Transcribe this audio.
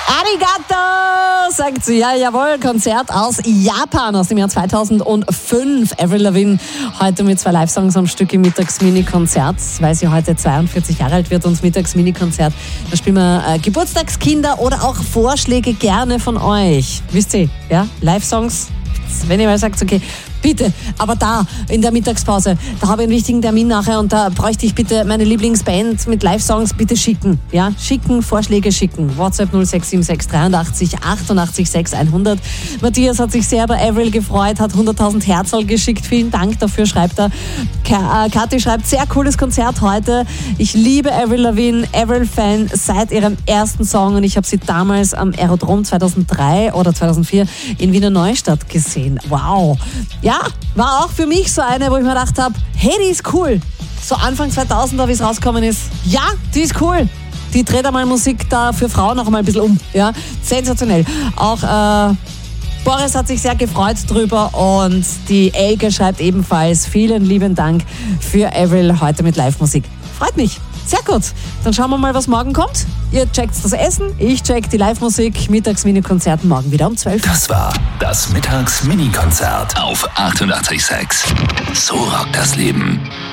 Arigato, sagt sie. Ja, jawohl, Konzert aus Japan aus dem Jahr 2005. Avril Lavigne heute mit 2 Live-Songs am Stück im Mittags-Mini-Konzert, weil sie heute 42 Jahre alt wird und das Mittags-Mini-Konzert, da spielen wir Geburtstagskinder oder auch Vorschläge gerne von euch. Wisst ihr, ja, Live-Songs, wenn ihr mal sagt, okay, bitte, aber da in der Mittagspause, da habe ich einen wichtigen Termin nachher und da bräuchte ich bitte meine Lieblingsband mit Live-Songs bitte schicken. Ja, schicken, Vorschläge schicken. WhatsApp 0676 83 88 6 100. Matthias hat sich sehr bei Avril gefreut, hat 100.000 Herzl geschickt. Vielen Dank dafür, schreibt er. Kathi schreibt, sehr cooles Konzert heute. Ich liebe Avril Lavigne, Avril-Fan seit ihrem ersten Song und ich habe sie damals am Aerodrom 2003 oder 2004 in Wiener Neustadt gesehen. Wow. Ja, war auch für mich so eine, wo ich mir gedacht habe, hey, die ist cool. So Anfang 2000er, wie es rausgekommen ist. Ja, die ist cool. Die dreht einmal Musik da für Frauen noch mal ein bisschen um. Ja, sensationell. Auch Boris hat sich sehr gefreut drüber und die Elke schreibt ebenfalls, vielen lieben Dank für Avril heute mit Live-Musik. Freut mich. Sehr gut. Dann schauen wir mal, was morgen kommt. Ihr checkt das Essen, ich check die Live-Musik. Mittags-Mini-Konzert morgen wieder um 12 Uhr. Das war das Mittags-Mini-Konzert auf 88.6. So rockt das Leben.